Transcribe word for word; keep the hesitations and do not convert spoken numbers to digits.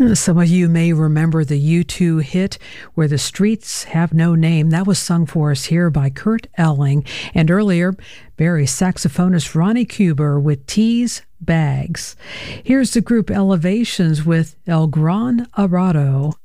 Some of you may remember the U two hit Where the Streets Have No Name. That was sung for us here by Kurt Elling. And earlier, Barry saxophonist Ronnie Cuber with Tease Bags. Here's the group Elevations with El Gran Arado.